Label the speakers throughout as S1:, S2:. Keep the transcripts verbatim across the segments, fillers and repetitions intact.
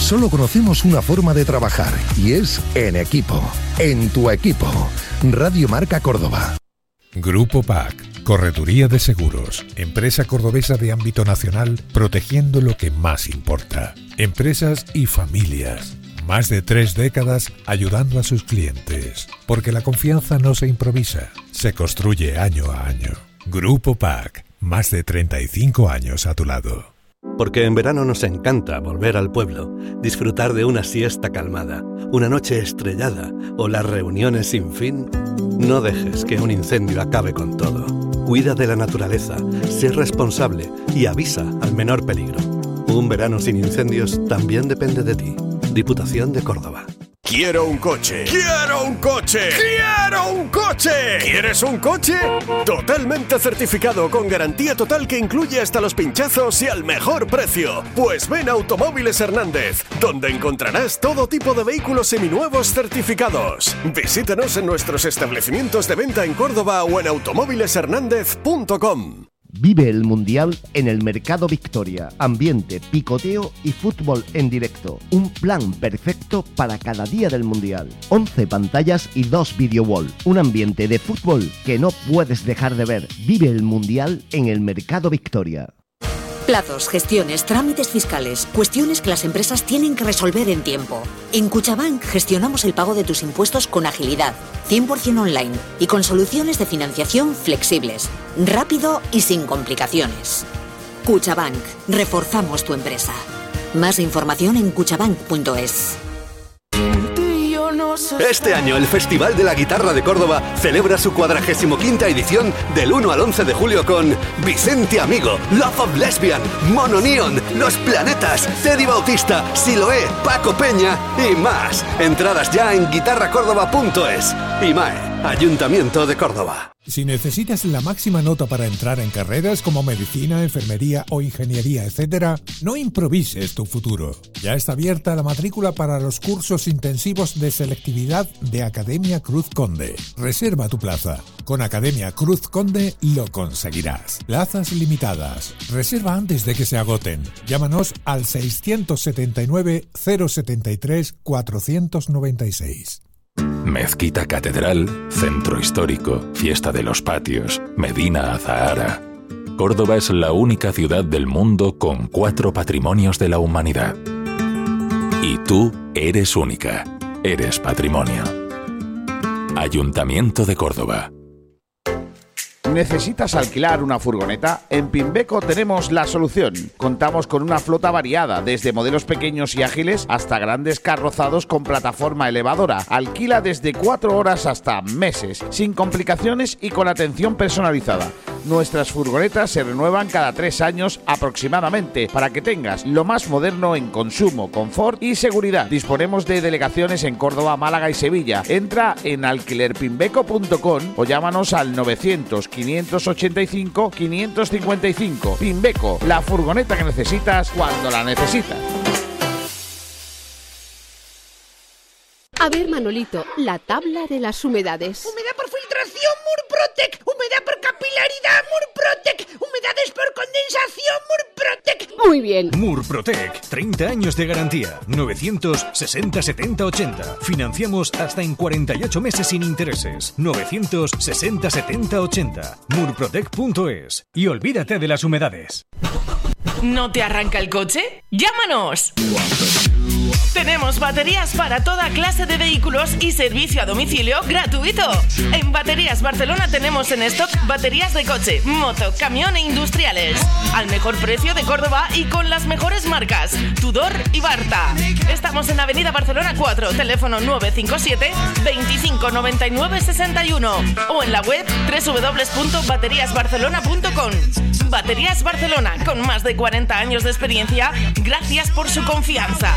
S1: Solo conocemos una forma de trabajar y es en equipo. En tu equipo. Radio Marca Córdoba.
S2: Grupo P A C, Correduría de Seguros, empresa cordobesa de ámbito nacional, protegiendo lo que más importa. Empresas y familias. Más de tres décadas ayudando a sus clientes. Porque la confianza no se improvisa, se construye año a año. Grupo P A C, más de treinta y cinco años a tu lado.
S3: Porque en verano nos encanta volver al pueblo, disfrutar de una siesta calmada, una noche estrellada o las reuniones sin fin. No dejes que un incendio acabe con todo. Cuida de la naturaleza, sé responsable y avisa al menor peligro. Un verano sin incendios también depende de ti. Diputación de Córdoba.
S4: Quiero un coche. ¡Quiero un coche! ¡Quiero un coche! ¿Quieres un coche? Totalmente certificado con garantía total que incluye hasta los pinchazos y al mejor precio. Pues ven a Automóviles Hernández, donde encontrarás todo tipo de vehículos seminuevos certificados. Visítanos en nuestros establecimientos de venta en Córdoba o en automóviles hernández punto com.
S5: Vive el Mundial en el Mercado Victoria. Ambiente, picoteo y fútbol en directo. Un plan perfecto para cada día del Mundial. once pantallas y dos video wall. Un ambiente de fútbol que no puedes dejar de ver. Vive el Mundial en el Mercado Victoria.
S6: Plazos, gestiones, trámites fiscales, cuestiones que las empresas tienen que resolver en tiempo. En Cuchabank gestionamos el pago de tus impuestos con agilidad, cien por ciento online y con soluciones de financiación flexibles, rápido y sin complicaciones. Cuchabank, reforzamos tu empresa. Más información en cuchabank punto es.
S3: Este año el Festival de la Guitarra de Córdoba celebra su cuadragésimo quinta edición del uno al once de julio con Vicente Amigo, Love of Lesbian, Mono Neon, Los Planetas, Teddy Bautista, Siloé, Paco Peña y más. Entradas ya en guitarra córdoba punto es. IMAE, Ayuntamiento de Córdoba.
S2: Si necesitas la máxima nota para entrar en carreras como medicina, enfermería o ingeniería, etcétera, no improvises tu futuro. Ya está abierta la matrícula para los cursos intensivos de selectividad de Academia Cruz Conde. Reserva tu plaza. Con Academia Cruz Conde lo conseguirás. Plazas limitadas. Reserva antes de que se agoten. Llámanos al seiscientos setenta y nueve, cero setenta y tres, cuatrocientos noventa y seis.
S7: Mezquita Catedral, Centro Histórico, Fiesta de los Patios, Medina Azahara. Córdoba es la única ciudad del mundo con cuatro patrimonios de la humanidad. Y tú eres única, eres patrimonio. Ayuntamiento de Córdoba.
S8: ¿Necesitas alquilar una furgoneta? En Pimbeco tenemos la solución. Contamos con una flota variada, desde modelos pequeños y ágiles hasta grandes carrozados con plataforma elevadora. Alquila desde cuatro horas hasta meses, sin complicaciones y con atención personalizada. Nuestras furgonetas se renuevan cada tres años aproximadamente para que tengas lo más moderno en consumo, confort y seguridad. Disponemos de delegaciones en Córdoba, Málaga y Sevilla. Entra en alquiler pimbeco punto com o llámanos al novecientos, quinientos ochenta y cinco, quinientos cincuenta y cinco. Pimbeco, la furgoneta que necesitas cuando la necesitas.
S9: A ver, Manolito, la tabla de las humedades.
S10: Humedad por filtración, Murprotec. Humedad por capilaridad, Murprotec. Humedades por condensación, Murprotec.
S9: Muy bien.
S11: Murprotec, treinta años de garantía. novecientos sesenta setenta ochenta. Financiamos hasta en cuarenta y ocho meses sin intereses. novecientos sesenta setenta ochenta. murprotec punto es. Y olvídate de las humedades.
S12: ¿No te arranca el coche? ¡Llámanos! Tenemos baterías para toda clase de vehículos y servicio a domicilio gratuito. En Baterías Barcelona tenemos en stock baterías de coche, moto, camión e industriales. Al mejor precio de Córdoba y con las mejores marcas, Tudor y Barta. Estamos en Avenida Barcelona cuatro, teléfono nueve cinco siete, veinticinco noventa y nueve sesenta y uno o en la web doble u doble u doble u punto baterías barcelona punto com. Baterías Barcelona, con más de cuarenta años de experiencia, gracias por su confianza.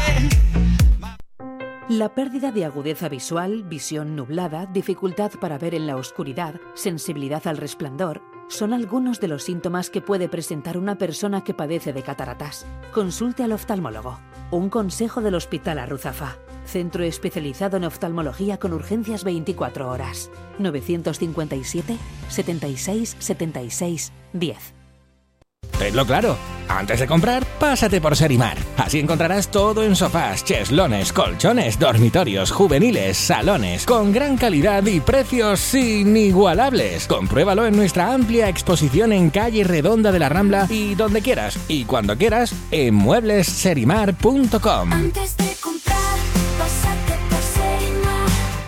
S13: La pérdida de agudeza visual, visión nublada, dificultad para ver en la oscuridad, sensibilidad al resplandor, son algunos de los síntomas que puede presentar una persona que padece de cataratas. Consulte al oftalmólogo. Un consejo del Hospital Arruzafa. Centro especializado en oftalmología con urgencias veinticuatro horas. novecientos cincuenta y siete, setenta y seis, setenta y seis, diez.
S14: Tenlo claro, Antes de comprar, pásate por Serimar. Así encontrarás todo en sofás, cheslones, colchones, dormitorios, juveniles, salones, con gran calidad y precios inigualables. Compruébalo en nuestra amplia exposición en calle Redonda de la Rambla y donde quieras y cuando quieras en muebles serimar punto com.
S15: Antes de comprar, pásate por Serimar.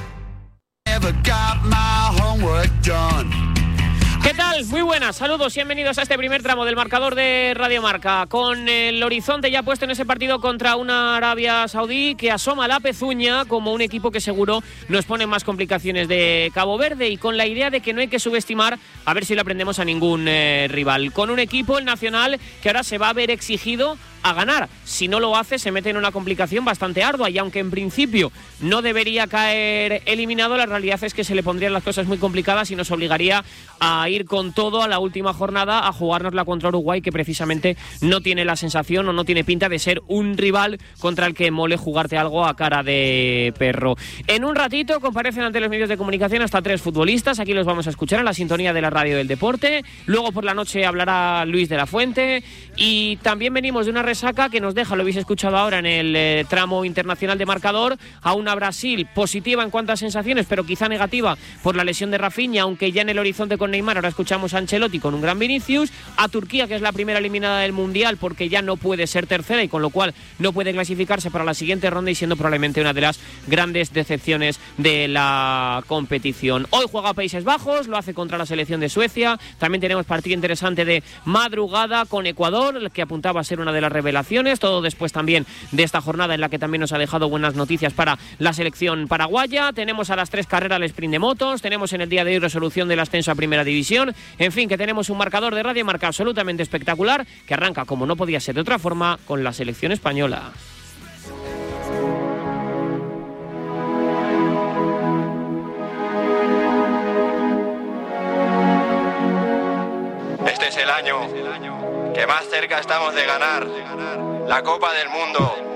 S15: Never got my homework done.
S16: ¿Qué tal? Muy buenas, saludos y bienvenidos a este primer tramo del marcador de Radio Marca, con el horizonte ya puesto en ese partido contra una Arabia Saudí que asoma la pezuña como un equipo que seguro nos pone más complicaciones de Cabo Verde, y con la idea de que no hay que subestimar a ver si le aprendemos a ningún eh, rival, con un equipo, el Nacional, que ahora se va a ver exigido a ganar. Si no lo hace, se mete en una complicación bastante ardua, y aunque en principio no debería caer eliminado, la realidad es que se le pondrían las cosas muy complicadas y nos obligaría a ir con todo a la última jornada a jugárnosla contra Uruguay, que precisamente no tiene la sensación o no tiene pinta de ser un rival contra el que mole jugarte algo a cara de perro. En un ratito comparecen ante los medios de comunicación hasta tres futbolistas. Aquí los vamos a escuchar en la sintonía de la Radio del Deporte. Luego por la noche hablará Luis de la Fuente, y también venimos de una resaca que nos deja, lo habéis escuchado ahora en el eh, tramo internacional de marcador, a una Brasil positiva en cuanto a sensaciones, pero quizá negativa por la lesión de Rafinha, aunque ya en el horizonte con Neymar. Ahora escuchamos a Ancelotti con un gran Vinicius, a Turquía, que es la primera eliminada del Mundial porque ya no puede ser tercera y con lo cual no puede clasificarse para la siguiente ronda, y siendo probablemente una de las grandes decepciones de la competición. Hoy juega Países Bajos, lo hace contra la selección de Suecia. También tenemos partido interesante de madrugada con Ecuador, que apuntaba a ser una de las revelaciones, todo después también de esta jornada en la que también nos ha dejado buenas noticias para la selección paraguaya. Tenemos a las tres carreras el sprint de motos, tenemos en el día de hoy resolución del ascenso a Primera División. En fin, que tenemos un marcador de Radio Marca absolutamente espectacular, que arranca, como no podía ser de otra forma, con la selección española.
S17: Este es el año que más cerca estamos de ganar la Copa del Mundo.